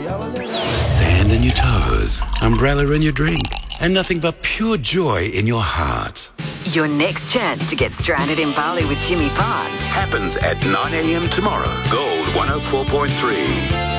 Sand in your toes, umbrella in your drink, and nothing but pure joy in your heart. Your next chance to get stranded in Bali with Jimmy Barnes Happens at 9 a.m. tomorrow. Gold 104.3.